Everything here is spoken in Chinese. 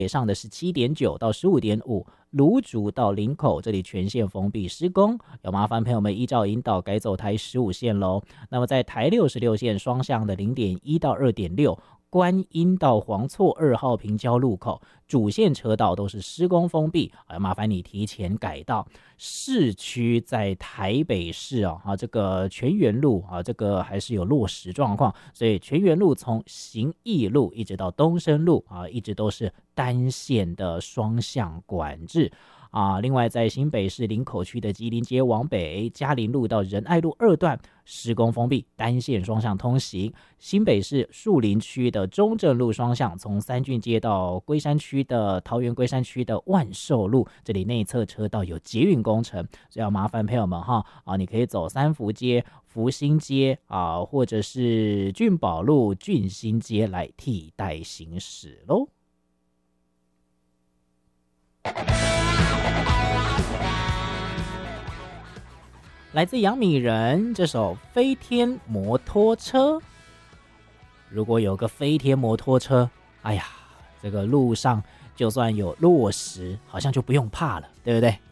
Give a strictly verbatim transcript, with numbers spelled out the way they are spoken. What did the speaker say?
北上的十七点九到十五点五，芦竹到林口这里全线封闭施工，要麻烦朋友们依照引导改走台十五线喽。那么在台六十六线双向的零点一到二点六。观音到黄厝二号平交路口主线车道都是施工封闭，要麻烦你提前改道。市区在台北市啊，啊这个全园路啊，这个还是有落实状况，所以全园路从行义路一直到东升路啊，一直都是单线的双向管制。啊，另外在新北市林口区的吉林街往北，嘉林路到仁爱路二段施工封闭，单线双向通行。新北市树林区的中正路双向，从三郡街到龟山区的桃园龟山区的万寿路，这里内侧车道有捷运工程，所以要麻烦朋友们哈啊，你可以走三福街、福兴街啊，或者是俊宝路、俊兴街来替代行驶喽。来自杨米人这首《飞天摩托车》，如果有个飞天摩托车，哎呀，这个路上就算有落石，好像就不用怕了，对不对？